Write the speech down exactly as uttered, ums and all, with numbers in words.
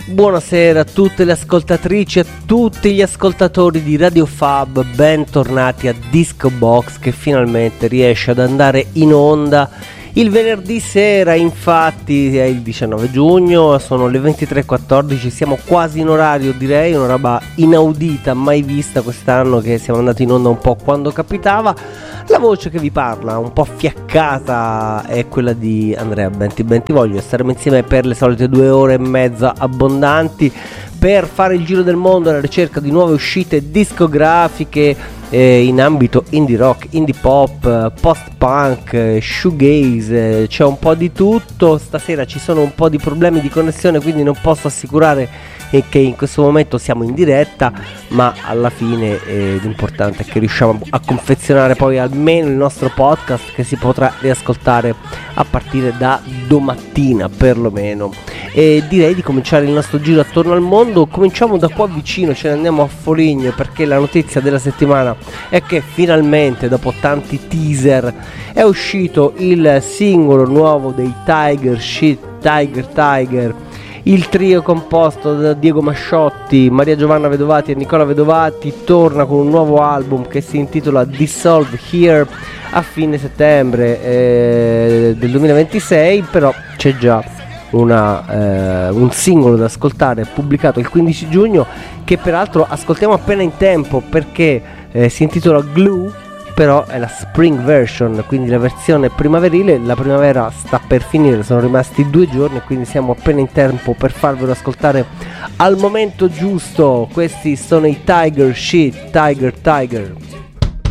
Buonasera a tutte le ascoltatrici e a tutti gli ascoltatori di Radio Fab, bentornati a Disco Box che finalmente riesce ad andare in onda il venerdì sera. Infatti è il diciannove giugno, sono le ventitré e quattordici, siamo quasi in orario, direi una roba inaudita, mai vista quest'anno, che siamo andati in onda un po' quando capitava. La voce che vi parla, un po' fiaccata, è quella di Andrea Benti Bentivoglio. Staremo insieme per le solite due ore e mezza abbondanti per fare il giro del mondo alla ricerca di nuove uscite discografiche eh, in ambito indie rock, indie pop, post punk, eh, shoegaze, eh, c'è un po' di tutto. Stasera ci sono un po' di problemi di connessione, quindi non posso assicurare e che in questo momento siamo in diretta, ma alla fine eh, l'importante è che riusciamo a confezionare poi almeno il nostro podcast, che si potrà riascoltare a partire da domattina perlomeno. E direi di cominciare il nostro giro attorno al mondo. Cominciamo da qua vicino, ce ne andiamo a Foligno, perché la notizia della settimana è che finalmente, dopo tanti teaser, è uscito il singolo nuovo dei Tiger Shit, Tiger Tiger, il trio composto da Diego Masciotti, Maria Giovanna Vedovati e Nicola Vedovati torna con un nuovo album che si intitola Dissolve Here a fine settembre eh, del duemilaventisei, però c'è già una, eh, un singolo da ascoltare pubblicato il quindici giugno, che peraltro ascoltiamo appena in tempo perché eh, si intitola Glue, però è la spring version, quindi la versione primaverile. La primavera sta per finire, sono rimasti due giorni, quindi siamo appena in tempo per farvelo ascoltare al momento giusto. Questi sono i Tiger Shit, Tiger Tiger.